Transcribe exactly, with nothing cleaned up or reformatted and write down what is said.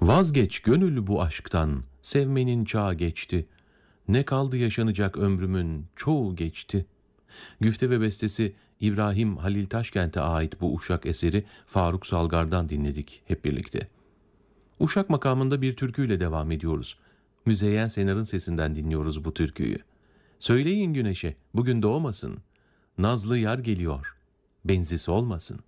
Vazgeç gönül bu aşktan, sevmenin çağı geçti. Ne kaldı yaşanacak ömrümün çoğu geçti. Güfte ve bestesi İbrahim Halil Taşkent'e ait bu Uşak eseri Faruk Salgar'dan dinledik hep birlikte. Uşak makamında bir türküyle devam ediyoruz. Müzeyyen Senar'ın sesinden dinliyoruz bu türküyü. Söyleyin güneşe bugün doğmasın. Nazlı yar geliyor, benzisi olmasın.